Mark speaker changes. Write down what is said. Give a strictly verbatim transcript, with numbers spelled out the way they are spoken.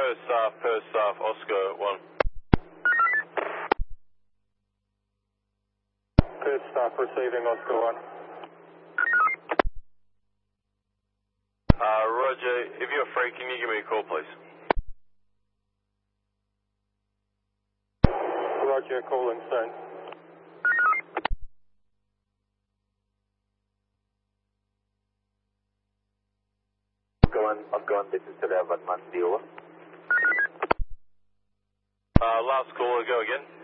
Speaker 1: per staff, per staff, Oscar one.
Speaker 2: Per staff receiving Oscar one.
Speaker 1: Uh, Roger, if you're free, can you give me a call, please?
Speaker 2: Roger, calling soon.
Speaker 3: Oscar one, Oscar one, this is Trevor Mansiola.
Speaker 1: Uh, last caller, go again.